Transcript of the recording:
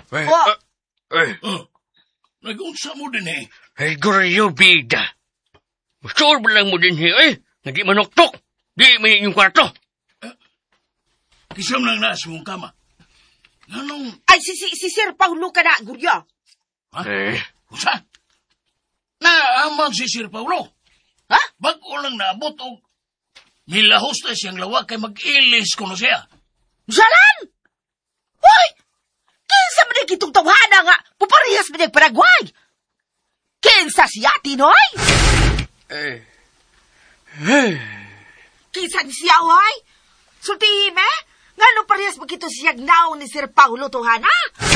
Nagunsa mo din eh. Ay, Gorayo, bida. Sure ba lang mo din nga di manoktok. Di may inyong kwarto. Kisam lang na sa mong kama. Anong... Ay, si Sir Paulo ka na, Guryo. Ha? Usa? Naamang si Sir Paulo. Ha? Bago lang naabot o milahos na siyang lawa kay mag-ilis ko na siya. Jalan! Hoy! Kinsa man yung kitong tawhana nga, puparehas man yung Paraguay! Kinsa siya, Tinoy? Kinsa ni siya, hoy? Sulti me? Nga nung parehas magkito siyag naon ni Sir Paulo, tuhana?